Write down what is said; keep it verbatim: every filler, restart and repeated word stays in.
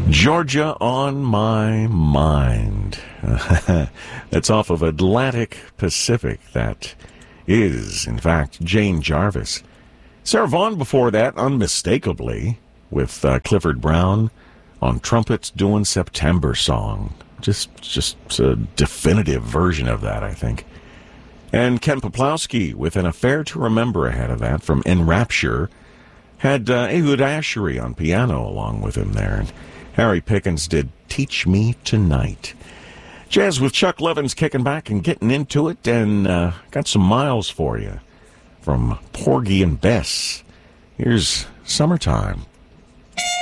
Georgia on My Mind. That's off of Atlantic Pacific. That is, in fact, Jane Jarvis. Sarah Vaughan before that, unmistakably, with uh, Clifford Brown on trumpets doing September Song. Just, just a definitive version of that, I think. And Ken Poplowski with An Affair to Remember ahead of that from Enrapture. Had uh, Ehud Ashery on piano along with him there. And Harry Pickens did Teach Me Tonight. Jazz with Chuck Levins kicking back and getting into it, and uh, got some miles for you from Porgy and Bess. Here's Summertime.